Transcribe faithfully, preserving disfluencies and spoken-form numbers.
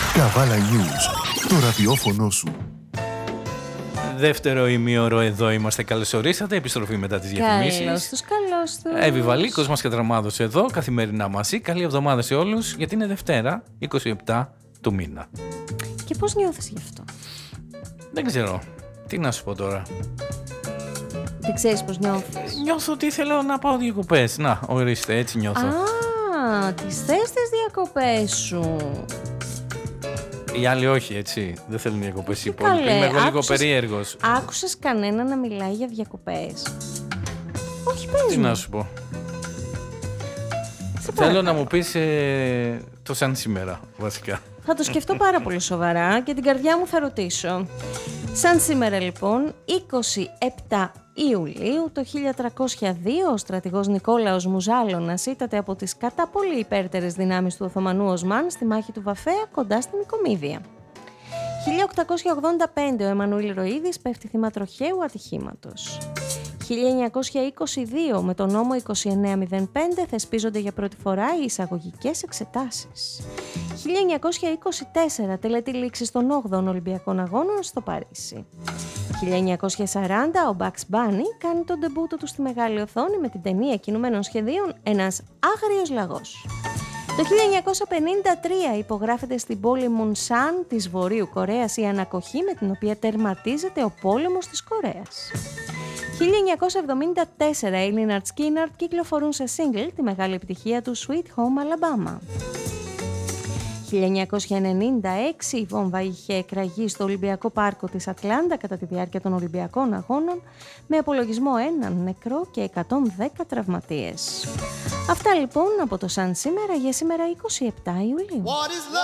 Καβάλα News, το ραδιόφωνο σου. Δεύτερο ημίωρο εδώ είμαστε. Καλώς ορίσατε. Επιστροφή μετά τις διαφημίσεις. Καλώς τους, καλώς τους. Εύη Βαλίκος, μας κατραμάδος εδώ, καθημερινά μαζί. Καλή εβδομάδα σε όλους, γιατί είναι Δευτέρα, είκοσι επτά του μήνα. Και πώς νιώθεις γι' αυτό? Δεν ξέρω. Τι να σου πω τώρα. Δεν ξέρεις πώς νιώθεις? Νιώθω ότι θέλω να πάω διακοπές. Να, ορίστε, έτσι νιώθω. Α, τις θες τις διακοπές σου. Οι άλλοι όχι, έτσι. Δεν θέλουν διακοπές οι Τι υπόλοιποι. καλέ, Είμαι εγώ λίγο άκουσες- περίεργος. Άκουσες κανένα να μιλάει για διακοπές? Όχι, πες Τι μου. να σου πω. Σε Θέλω παρακαλώ. να μου πεις ε, το σαν σήμερα, βασικά. Θα το σκεφτώ πάρα πολύ σοβαρά και την καρδιά μου θα ρωτήσω. Σαν σήμερα λοιπόν, είκοσι επτά Ιουλίου το χίλια τριακόσια δύο, ο στρατηγός Νικόλαος Μουζάλωνας ήτατε από τις κατά πολύ υπέρτερες δυνάμεις του Οθωμανού Οσμάν στη μάχη του Βαφέα κοντά στην Νικομίδια. χίλια οκτακόσια ογδόντα πέντε, ο Εμμανουήλ Ροΐδης πέφτει θύμα τροχαίου ατυχήματος. χίλια εννιακόσια είκοσι δύο, με τον νόμο είκοσι εννέα μηδέν πέντε θεσπίζονται για πρώτη φορά οι εισαγωγικές εξετάσεις. χίλια εννιακόσια είκοσι τέσσερα, τελετή λήξης των όγδοων Ολυμπιακών Αγώνων στο Παρίσι. χίλια εννιακόσια σαράντα, ο Bugs Bunny κάνει τον ντεμπούτο του στη μεγάλη οθόνη με την ταινία κινουμένων σχεδίων «Ένας άγριος λαγός». Το χίλια εννιακόσια πενήντα τρία υπογράφεται στην πόλη Μουνσάν της Βορείου Κορέας η ανακοχή με την οποία τερματίζεται ο πόλεμος της Κορέας. χίλια εννιακόσια εβδομήντα τέσσερα, οι Lynyrd Skynyrd κυκλοφορούν σε single τη μεγάλη επιτυχία του Sweet Home Alabama. χίλια εννιακόσια ενενήντα έξι, η βόμβα είχε εκραγεί στο Ολυμπιακό Πάρκο της Ατλάντα κατά τη διάρκεια των Ολυμπιακών Αγώνων με απολογισμό έναν νεκρό και εκατόν δέκα τραυματίες. Αυτά λοιπόν από το Σαν σήμερα για σήμερα είκοσι επτά Ιουλίου.